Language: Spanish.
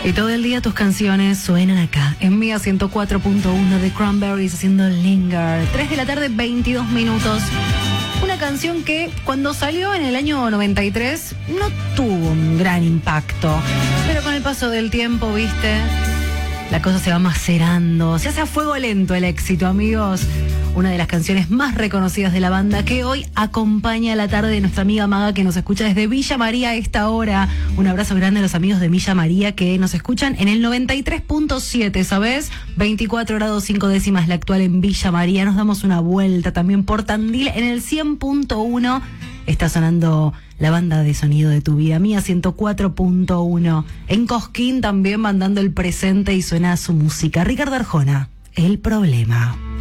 Y todo el día tus canciones suenan acá, en Mía 104.1 de Cranberries haciendo Linger. 3 de la tarde, 22 minutos. Una canción que cuando salió en el año 93 no tuvo un gran impacto. Pero con el paso del tiempo, viste, la cosa se va macerando. Se hace a fuego lento el éxito, amigos. Una de las canciones más reconocidas de la banda que hoy acompaña la tarde de nuestra amiga Maga que nos escucha desde Villa María a esta hora. Un abrazo grande a los amigos de Villa María que nos escuchan en el 93.7, ¿sabes? 24 grados 5 décimas la actual en Villa María. Nos damos una vuelta también por Tandil en el 100.1. Está sonando la banda de sonido de tu vida, Mía 104.1. En Cosquín también mandando el presente y suena su música. Ricardo Arjona, El Problema.